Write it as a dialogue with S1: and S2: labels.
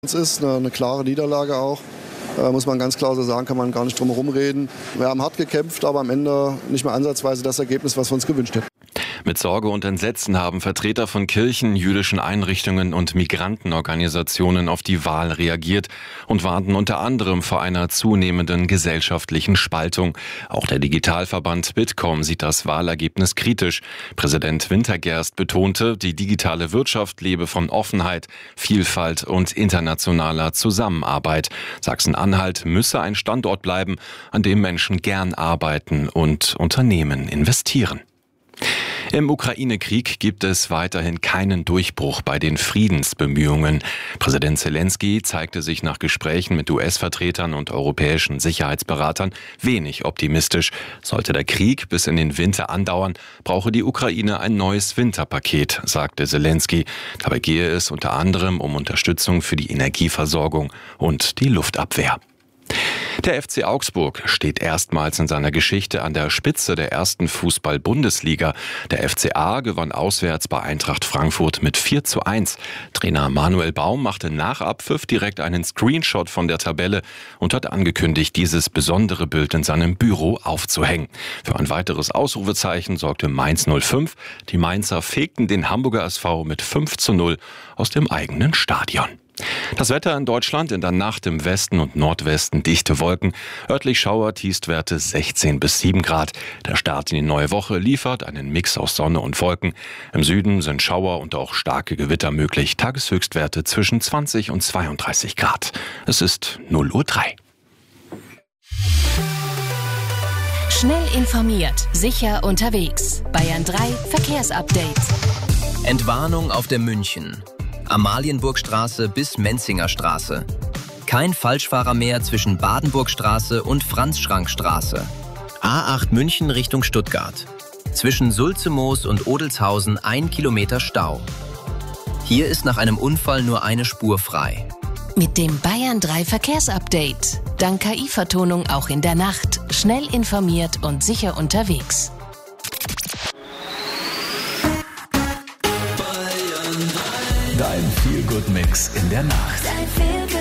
S1: Es ist eine klare Niederlage auch, muss man ganz klar so sagen, kann man gar nicht drum herum reden. Wir haben hart gekämpft, aber am Ende nicht mehr ansatzweise das Ergebnis, was wir uns gewünscht hätten.
S2: Mit Sorge und Entsetzen haben Vertreter von Kirchen, jüdischen Einrichtungen und Migrantenorganisationen auf die Wahl reagiert und warnten unter anderem vor einer zunehmenden gesellschaftlichen Spaltung. Auch der Digitalverband Bitkom sieht das Wahlergebnis kritisch. Präsident Wintergerst betonte, die digitale Wirtschaft lebe von Offenheit, Vielfalt und internationaler Zusammenarbeit. Sachsen-Anhalt müsse ein Standort bleiben, an dem Menschen gern arbeiten und Unternehmen investieren. Im Ukraine-Krieg gibt es weiterhin keinen Durchbruch bei den Friedensbemühungen. Präsident Zelensky zeigte sich nach Gesprächen mit US-Vertretern und europäischen Sicherheitsberatern wenig optimistisch. Sollte der Krieg bis in den Winter andauern, brauche die Ukraine ein neues Winterpaket, sagte Zelensky. Dabei gehe es unter anderem um Unterstützung für die Energieversorgung und die Luftabwehr. Der FC Augsburg steht erstmals in seiner Geschichte an der Spitze der ersten Fußball-Bundesliga. Der FCA gewann auswärts bei Eintracht Frankfurt mit 4:1. Trainer Manuel Baum machte nach Abpfiff direkt einen Screenshot von der Tabelle und hat angekündigt, dieses besondere Bild in seinem Büro aufzuhängen. Für ein weiteres Ausrufezeichen sorgte Mainz 05. Die Mainzer fegten den Hamburger SV mit 5:0 aus dem eigenen Stadion. Das Wetter in Deutschland: in der Nacht im Westen und Nordwesten dichte Wolken. Örtlich Schauer, Tiefstwerte 16 bis 7 Grad. Der Start in die neue Woche liefert einen Mix aus Sonne und Wolken. Im Süden sind Schauer und auch starke Gewitter möglich. Tageshöchstwerte zwischen 20 und 32 Grad. Es ist 0:03 Uhr.
S3: Schnell informiert, sicher unterwegs. Bayern 3 Verkehrsupdate.
S4: Entwarnung auf der München. Amalienburgstraße bis Menzingerstraße. Kein Falschfahrer mehr zwischen Badenburgstraße und Franz-Schrank-Straße. A8 München Richtung Stuttgart. Zwischen Sulzemoos und Odelshausen 1 Kilometer Stau. Hier ist nach einem Unfall nur eine Spur frei.
S3: Mit dem Bayern 3 Verkehrsupdate. Dank KI-Vertonung auch in der Nacht. Schnell informiert und sicher unterwegs.
S5: Dein Feel-Good-Mix in der Nacht.